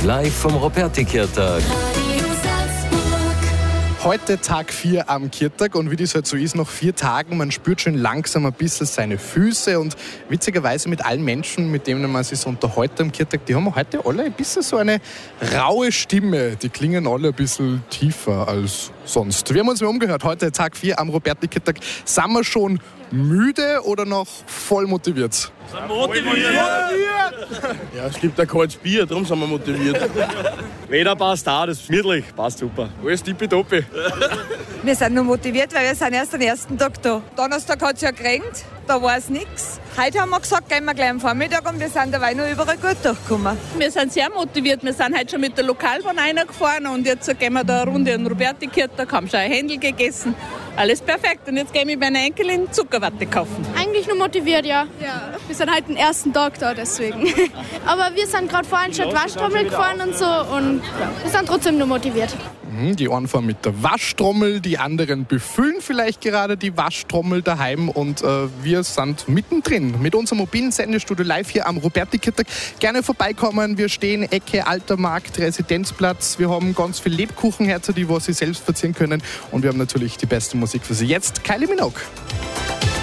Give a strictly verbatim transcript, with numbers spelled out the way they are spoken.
live vom Ruperti-Kirtag. Heute Tag vier am Kirtag und wie das halt so ist, nach vier Tagen, man spürt schon langsam ein bisschen seine Füße und witzigerweise mit allen Menschen, mit denen man sich so unterhält am Kirtag, die haben heute alle ein bisschen so eine raue Stimme. Die klingen alle ein bisschen tiefer als sonst. Wir haben uns mal umgehört, heute Tag vier am Ruperti-Kirtag. Sind wir schon müde oder noch voll motiviert? Sind motiviert! Ja, es gibt ein kaltes Bier, darum sind wir motiviert. Wetter passt auch, das ist gemütlich, passt super. Alles tippitoppi. Wir sind nur motiviert, weil wir sind erst am ersten Tag da. Donnerstag hat es ja geregnet, da war es nichts. Heute haben wir gesagt, gehen wir gleich am Vormittag und wir sind dabei noch überall gut durchgekommen. Wir sind sehr motiviert, wir sind heute schon mit der Lokalbahn reingefahren und jetzt gehen wir da eine Runde in den Ruperti-Kirtag, haben schon ein Händel gegessen. Alles perfekt und jetzt gehe ich mit meiner Enkelin Zuckerwatte kaufen. Eigentlich nur motiviert, ja. ja. Wir sind halt den ersten Tag da, deswegen. Aber wir sind gerade vorhin schon Waschtrommel gefahren und so und ja, wir sind trotzdem nur motiviert. Die einen fahren mit der Waschtrommel, die anderen befüllen vielleicht gerade die Waschtrommel daheim und äh, wir sind mittendrin mit unserem mobilen Sendestudio live hier am Ruperti-Kirtag. Gerne vorbeikommen, wir stehen Ecke Alter Markt, Residenzplatz, wir haben ganz viel Lebkuchenherzen, die was Sie selbst verzieren können und wir haben natürlich die beste Musik für Sie. Jetzt Kylie Minogue.